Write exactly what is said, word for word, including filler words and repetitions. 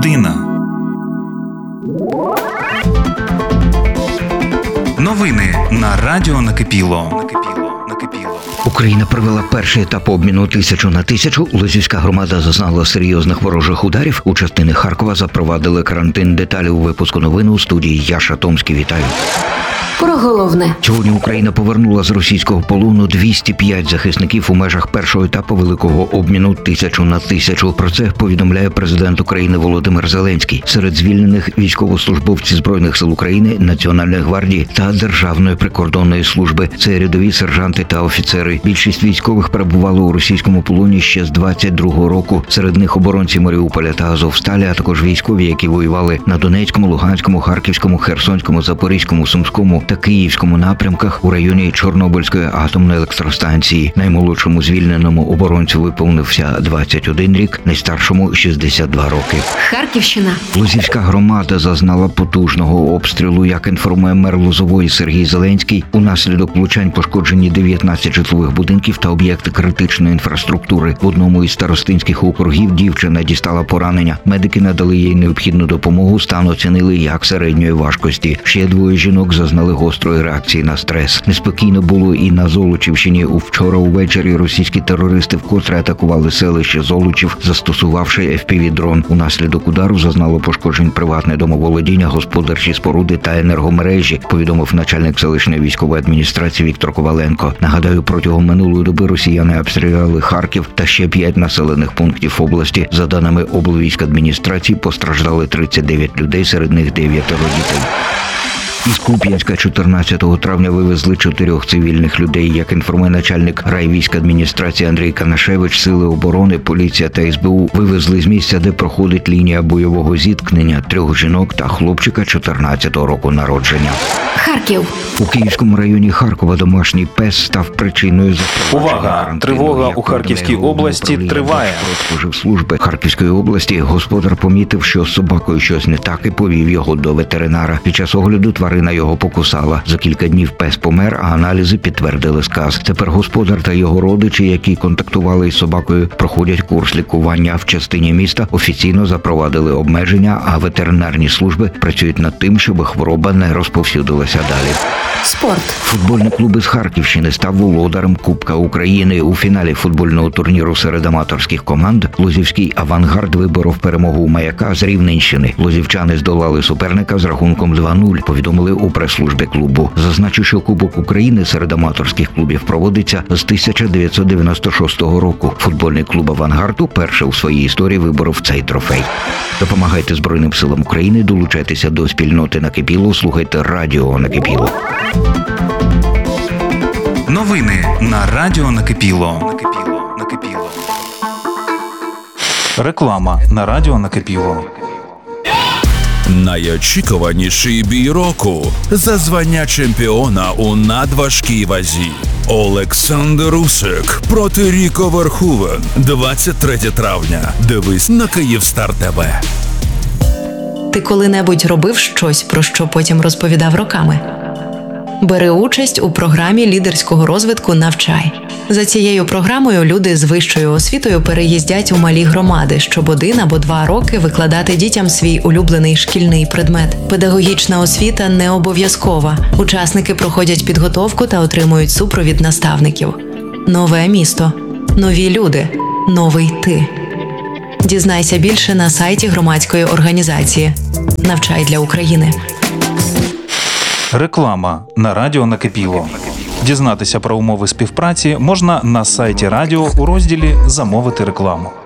людина. Новини на Радіо Накипіло. Україна провела перший етап обміну тисячу на тисячу. Лозівська громада зазнала серйозних ворожих ударів. У частини Харкова запровадили карантин. Деталі у випуску новин у студії Яша Томський. Вітаю. Про головне. Сьогодні Україна повернула з російського полону двісті п'ять захисників у межах першого етапу великого обміну тисячу на тисячу. Про це повідомляє президент України Володимир Зеленський. Серед звільнених військовослужбовці Збройних сил України, Національної гвардії та Державної прикордонної служби. Це рядові сержанти та офіцери. Більшість військових перебували у російському полоні ще з двадцять другого року. Серед них оборонці Маріуполя та Азовсталі, а також військові, які воювали на Донецькому, Луганському, Харківському, Херсонському, Запорізькому, Сумському та Київському напрямках у районі Чорнобильської атомної електростанції. Наймолодшому звільненому оборонцю виповнився двадцять один рік, найстаршому – шістдесят два роки. Харківщина. Лозівська громада зазнала потужного обстрілу. Як інформує мер Лозової Сергій Зеленський, унаслідок влучань пошкоджені дев'ятнадцять житлових будинків та об'єкти критичної інфраструктури. В одному із старостинських округів дівчина дістала поранення. Медики надали їй необхідну допомогу, стан оцінили як середньої важкості. Ще двоє жінок зазнали гострої реакції на стрес. Неспокійно було і на Золочівщині. Вчора увечері російські терористи вкотре атакували селище Золочів, застосувавши еф пі ві-дрон. Унаслідок удару зазнало пошкоджень приватне домоволодіння, господарчі споруди та енергомережі, повідомив начальник селищної військової адміністрації Віктор Коваленко. Нагадаю, протягом минулої доби росіяни обстріляли Харків та ще п'ять населених пунктів області. За даними облвійськадміністрації, постраждали тридцять дев'ять людей, серед них дев'ятеро дітей. Із Куп'янська чотирнадцятого травня вивезли чотирьох цивільних людей. Як інформує начальник райвійськадміністрації Андрій Канашевич, сили оборони, поліція та ес бе у вивезли з місця, де проходить лінія бойового зіткнення, трьох жінок та хлопчика чотирнадцятого року народження. Харків. У Київському районі Харкова домашній пес став причиною запровадження Увага! карантину. Тривога Як у Харківській області триває. Служби Харківської області господар помітив, що з собакою щось не так, і повів його до ветеринара. Під час огляду тварина його покусала. За кілька днів пес помер, а аналізи підтвердили сказ. Тепер господар та його родичі, які контактували із собакою, проходять курс лікування. В частині міста офіційно запровадили обмеження, а ветеринарні служби працюють над тим, щоб хвороба не розповсюдилася далі. Спорт. Футбольний клуб із Харківщини став володарем Кубка України. У фіналі футбольного турніру серед аматорських команд Лозівський «Авангард» виборов перемогу у «Маяка» з Рівненщини. Лозівчани здолали суперника з рахунком два нуль, повідомили у прес-службі клубу. Зазначу, що Кубок України серед аматорських клубів проводиться з тисяча дев'ятсот дев'яносто шостого року. Футбольний клуб «Авангард» уперше у своїй історії виборов цей трофей. Допомагайте Збройним силам України, долучайтеся до спільноти Накипіло, слухайте Радіо Накипіло. Новини на Радіо Накипіло. Накипіло. Реклама на Радіо Накипіло. Найочікуваніший бій року за звання чемпіона у надважкій вазі. Олександр Усик проти Ріко Верховен. двадцять третього травня. Дивись на Київстар ТВ. Ти коли-небудь робив щось, про що потім розповідав роками? Бери участь у програмі лідерського розвитку «Навчай». За цією програмою люди з вищою освітою переїздять у малі громади, щоб один або два роки викладати дітям свій улюблений шкільний предмет. Педагогічна освіта не обов'язкова. Учасники проходять підготовку та отримують супровід наставників. Нове місто. Нові люди. Новий ти. Дізнайся більше на сайті громадської організації «Навчай для України». Реклама на Радіо Накипіло. Дізнатися про умови співпраці можна на сайті радіо у розділі «Замовити рекламу».